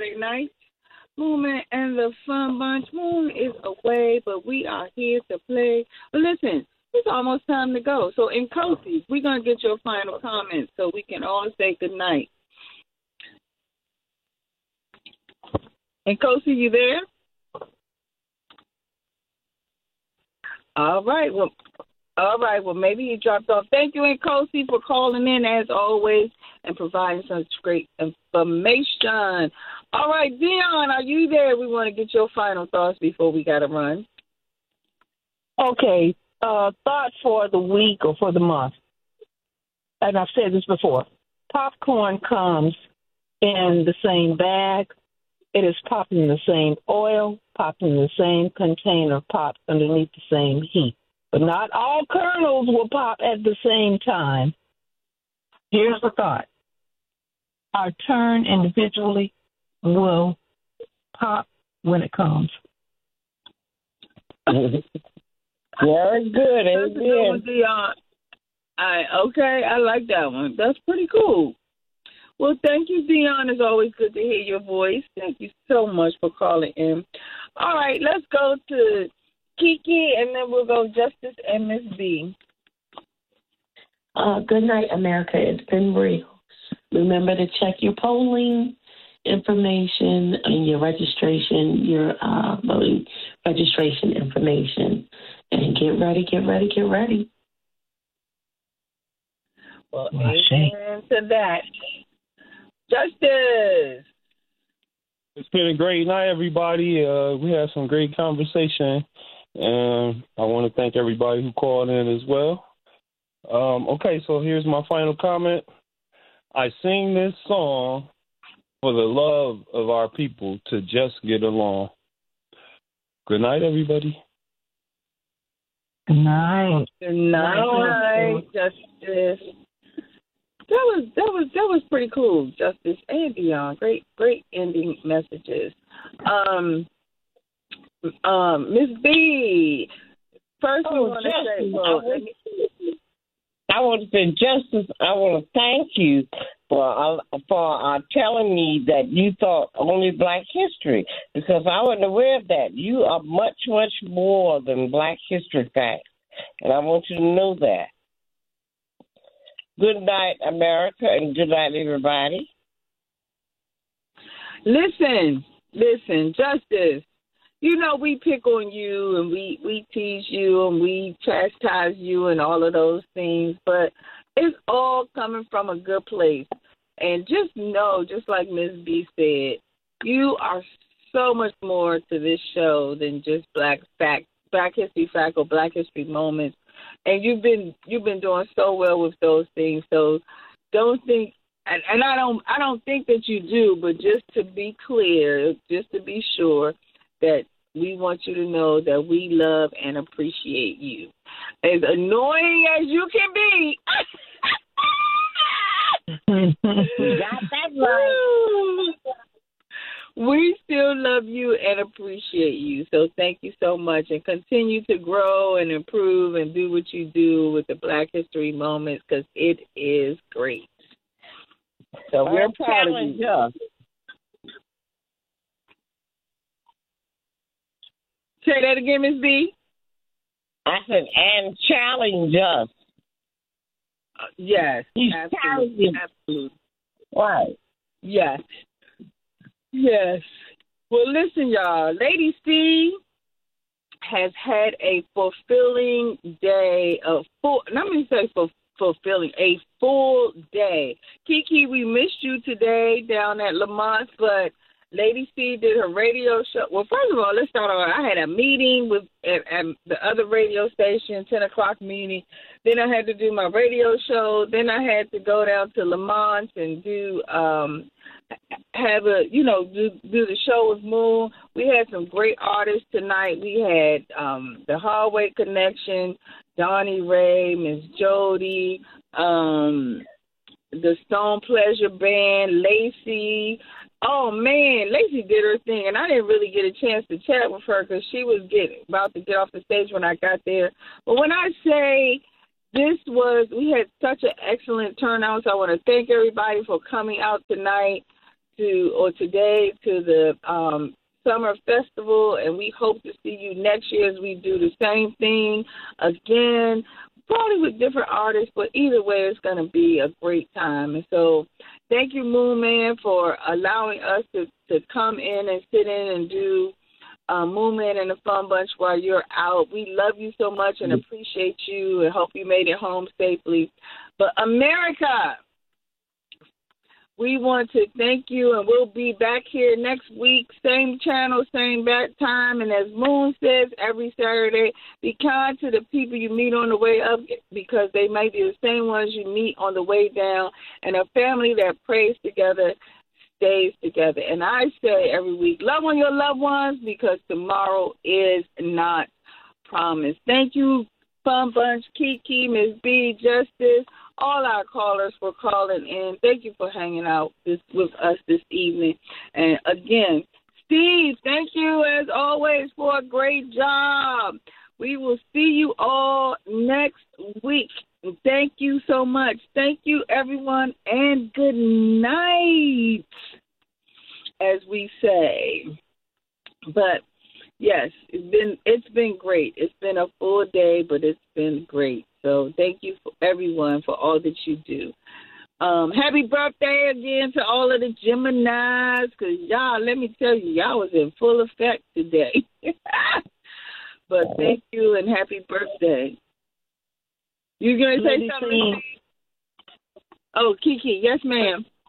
great night. Movement and the Fun Bunch. Moon is away, but we are here to play. But listen, it's almost time to go. So, in Kosi, we're going to get your final comments so we can all say good night. And Kosi, you there? All right. Well, maybe he dropped off. Thank you, Nkosi, for calling in as always and providing such great information. All right, Dion, are you there? We want to get your final thoughts before we got to run. Okay. Thought for the week or for the month. And I've said this before. Popcorn comes in the same bag. It is popped in the same oil, popped in the same container, popped underneath the same heat. But not all kernels will pop at the same time. Here's the thought. Our turn individually will pop when it comes. Very good. That's a good one, Dion. Okay, I like that one. That's pretty cool. Well, thank you, Dion. It's always good to hear your voice. Thank you so much for calling in. All right, let's go to Kiki, and then we'll go Justice and Miss B. Good night, America. It's been real. Remember to check your polling information and your registration, your voting registration information. And get ready. Well, amen to that. Justice. It's been a great night, everybody. We had some great conversation, and I want to thank everybody who called in as well. Okay, so here's my final comment. I sing this song for the love of our people to just get along. Good night, everybody. Good night. Good night, Justice. That was pretty cool, Justice and Dion. Great ending messages. Miss B, first we want to say, I want to say, Justice, I want to thank you for telling me that you thought only Black history, because I wasn't aware of that. You are much, much more than Black history facts, and I want you to know that. Good night, America, and good night, everybody. Listen, Justice. You know, we pick on you and we tease you and we chastise you and all of those things, but it's all coming from a good place. And just know, just like Ms. B said, you are so much more to this show than just Black History Fact or Black History Moments. And you've been doing so well with those things. So don't think, and I don't think that you do, but just to be clear, just to be sure, that we want you to know that we love and appreciate you. As annoying as you can be. You got that right. We still love you and appreciate you. So thank you so much, and continue to grow and improve and do what you do with the Black History Moments, because it is great. So we're proud of you. Say that again, Ms. B. I said, and challenge us. Yes, He's absolutely. Absolutely. Right. Yes. Yes. Well, listen, y'all. Lady C has had a fulfilling day of fulfilling, a full day. Kiki, we missed you today down at Lamont, but Lady C did her radio show. Well, first of all, let's start over. I had a meeting at the other radio station, 10 o'clock meeting. Then I had to do my radio show. Then I had to go down to Lamont and do the show with Moon. We had some great artists tonight. We had the Hallway Connection, Donnie Ray, Miss Jody, the Stone Pleasure Band, Lacey. Oh, man, Lacey did her thing, and I didn't really get a chance to chat with her because she was about to get off the stage when I got there. But when I say we had such an excellent turnout, so I want to thank everybody for coming out tonight today to the Summer Festival, and we hope to see you next year as we do the same thing again, probably with different artists, but either way, it's going to be a great time. And so thank you, Moon Man, for allowing us to come in and sit in and do Moon Man and the Fun Bunch while you're out. We love you so much and appreciate you and hope you made it home safely. But America, we want to thank you, and we'll be back here next week, same channel, same back time. And as Moon says, every Saturday, be kind to the people you meet on the way up, because they might be the same ones you meet on the way down. And a family that prays together stays together. And I say every week, love on your loved ones, because tomorrow is not promised. Thank you, Fun Bunch, Kiki, Ms. B, Justice, all our callers for calling in. Thank you for hanging out with us this evening. And again, Steve, thank you as always for a great job. We will see you all next week. Thank you so much. Thank you, everyone, and good night, as we say. But yes, it's been great. It's been a full day, but it's been great. So thank you for everyone for all that you do. Happy birthday again to all of the Geminis, because y'all, let me tell you, y'all was in full effect today. But thank you and happy birthday. You going to say something? Oh, Kiki, yes, ma'am.